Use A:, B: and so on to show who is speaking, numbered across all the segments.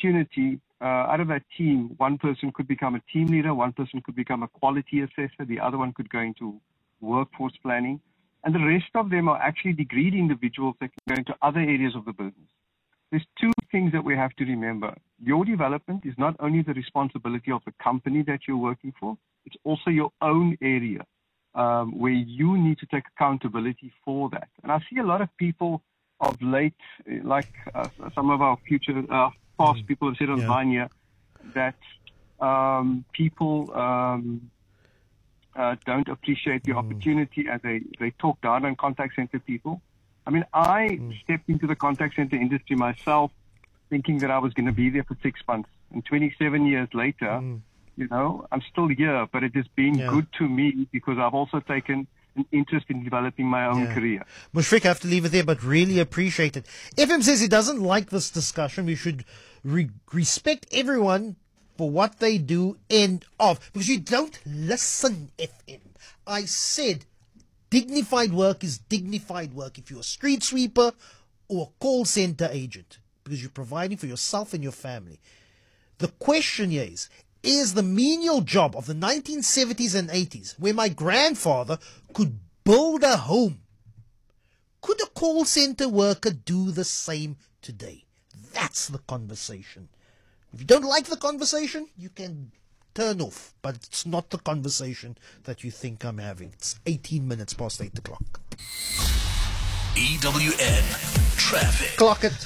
A: opportunity, out of that team, one person could become a team leader, one person could become a quality assessor, the other one could go into workforce planning, and the rest of them are actually degreed individuals that can go into other areas of the business. There's two things that we have to remember. Your development is not only the responsibility of the company that you're working for, it's also your own area where you need to take accountability for that. And I see a lot of people of late, like some of our future past people have said online here, that people don't appreciate the opportunity, and they talk down on contact center people. I mean, I stepped into the contact center industry myself thinking that I was going to be there for 6 months. And 27 years later, you know, I'm still here, but it has been good to me because I've also taken an interest in developing my own career.
B: Mushfiq, I have to leave it there, but really appreciate it. FM says he doesn't like this discussion. We should respect everyone for what they do, end of. Because you don't listen, FM. I said dignified work is dignified work if you're a street sweeper or a call center agent, because you're providing for yourself and your family. The question here is the menial job of the 1970s and 80s, where my grandfather could build a home, could a call center worker do the same today? That's the conversation. If you don't like the conversation, you can turn off, but it's not the conversation that you think I'm having. It's 18 minutes past 8 o'clock.
C: EWN Traffic.
B: Clock it.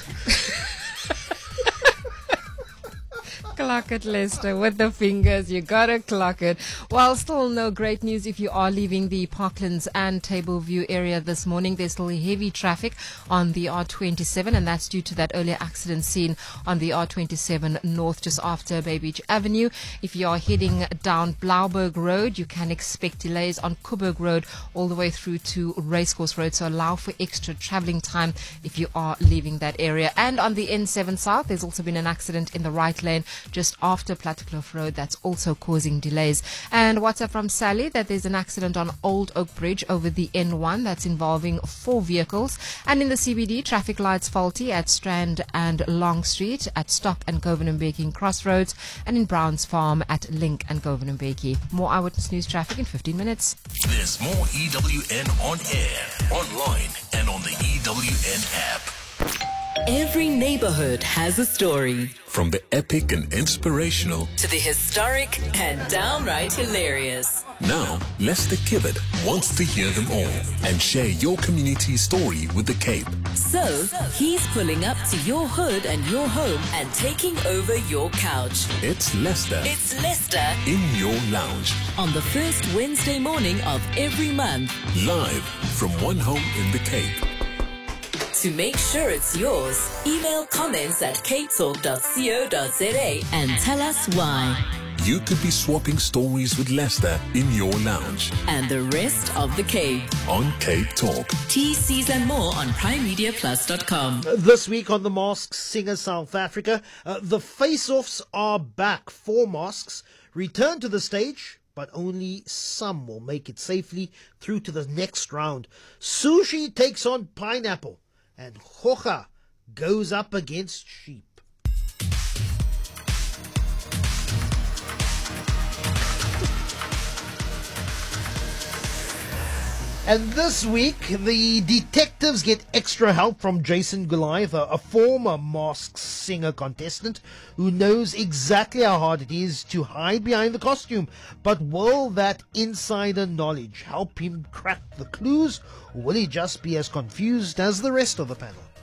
D: Clock it, Lester, with the fingers. You gotta clock it. Well, still no great news if you are leaving the Parklands and Tableview area this morning. There's still heavy traffic on the R27, and that's due to that earlier accident seen on the R27 North just after Bay Beach Avenue. If you are heading down Blauberg Road, you can expect delays on Coburg Road all the way through to Racecourse Road, so allow for extra traveling time if you are leaving that area. And on the N7 South, there's also been an accident in the right lane just after Plattekloof Road. That's also causing delays. And WhatsApp from Sally that there's an accident on Old Oak Bridge over the N1 that's involving 4 vehicles. And in the CBD, traffic lights faulty at Strand and Long Street, at Stop and Govan-Mbeki Crossroads, and in Browns Farm at Link and Govan-Mbeki. More Eyewitness News traffic in 15 minutes.
C: There's more EWN on air, online, and on the EWN app.
E: Every neighborhood has a story.
C: From the epic and inspirational
E: To the historic and downright hilarious.
C: Now, Lester Kibbard wants to hear them all and share your community's story with the Cape.
E: So, he's pulling up to your hood and your home and taking over your couch.
C: It's Lester
E: It's Lester
C: in your lounge,
E: on the first Wednesday morning of every month.
C: live from one home in the Cape.
E: To make sure it's yours, email comments at capetalk.co.za and tell us why.
C: You could be swapping stories with Lester in your lounge
E: And the rest of the Cape.
C: on Cape Talk.
E: TCs and more on primemediaplus.com.
B: This week on The Masked Singer South Africa, the face-offs are back. 4 masks return to the stage, but only some will make it safely through to the next round. Sushi takes on Pineapple, and Hocha goes up against Sheep. And this week, the detectives get extra help from Jason Goliath, a former Masked Singer contestant who knows exactly how hard it is to hide behind the costume. But will that insider knowledge help him crack the clues, or will he just be as confused as the rest of the panel?